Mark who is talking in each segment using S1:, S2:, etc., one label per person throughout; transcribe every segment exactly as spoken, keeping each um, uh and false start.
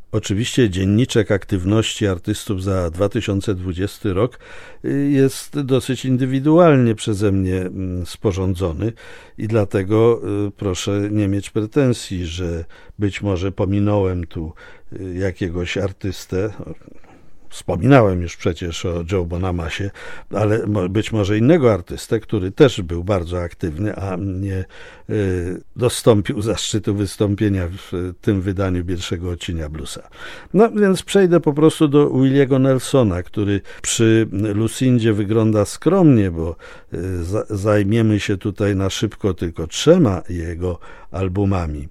S1: Oczywiście dzienniczek aktywności artystów za dwa tysiące dwudziesty rok jest dosyć indywidualnie przeze mnie sporządzony i dlatego proszę nie mieć pretensji, że być może pominąłem tu jakiegoś artystę. Wspominałem już przecież o Joe Bonamasie, ale być może innego artystę, który też był bardzo aktywny, a nie y, dostąpił zaszczytu wystąpienia w tym wydaniu pierwszego odcienia bluesa. No więc przejdę po prostu do Williego Nelsona, który przy Lucindzie wygląda skromnie, bo y, za, zajmiemy się tutaj na szybko tylko trzema jego albumami.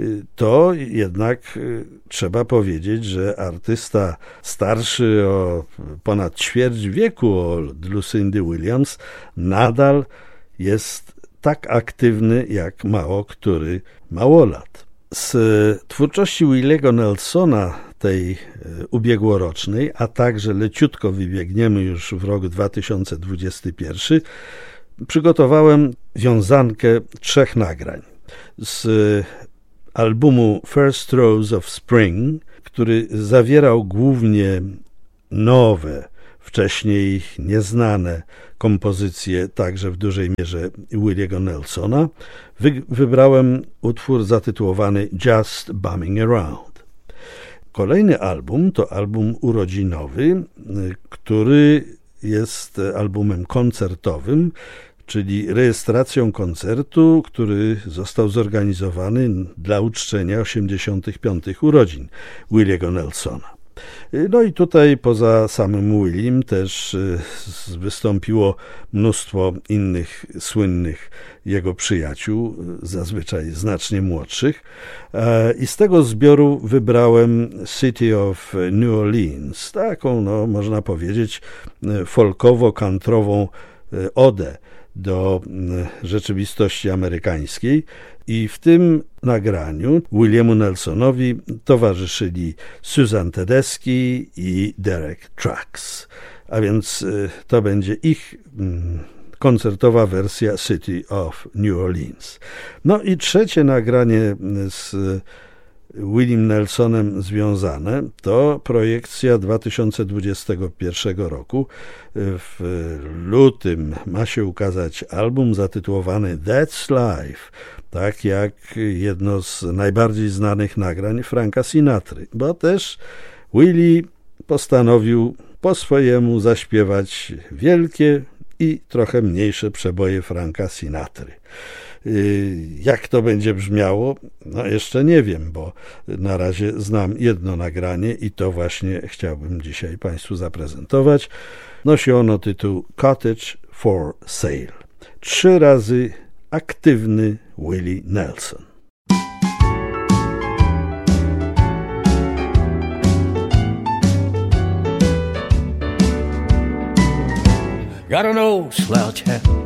S1: To jednak trzeba powiedzieć, że artysta starszy o ponad ćwierć wieku od Lucindy Williams nadal jest tak aktywny jak mało który małolat. Z twórczości Williego Nelsona, tej ubiegłorocznej, a także leciutko wybiegniemy już w rok dwa tysiące dwudziesty pierwszy, przygotowałem wiązankę trzech nagrań. Z albumu First Rose of Spring, który zawierał głównie nowe, wcześniej nieznane kompozycje, także w dużej mierze Williego Nelsona, wy, wybrałem utwór zatytułowany Just Bumming Around. Kolejny album to album urodzinowy, który jest albumem koncertowym, czyli rejestracją koncertu, który został zorganizowany dla uczczenia osiemdziesiątych piątych urodzin Williego Nelsona. No i tutaj poza samym Willim też wystąpiło mnóstwo innych słynnych jego przyjaciół, zazwyczaj znacznie młodszych. I z tego zbioru wybrałem City of New Orleans, taką, no, można powiedzieć, folkowo-kantrową odę do rzeczywistości amerykańskiej i w tym nagraniu Williamu Nelsonowi towarzyszyli Susan Tedeschi i Derek Trucks, a więc to będzie ich koncertowa wersja City of New Orleans. No i trzecie nagranie z Willim Nelsonem związane to projekcja dwa tysiące dwudziestego pierwszego roku. W lutym ma się ukazać album zatytułowany That's Life, tak jak jedno z najbardziej znanych nagrań Franka Sinatry, bo też Willie postanowił po swojemu zaśpiewać wielkie i trochę mniejsze przeboje Franka Sinatry. Jak to będzie brzmiało? No jeszcze nie wiem, bo na razie znam jedno nagranie i to właśnie chciałbym dzisiaj Państwu zaprezentować. Nosi ono tytuł Cottage for Sale. Trzy razy aktywny Willie Nelson.
S2: Got an old slouch hat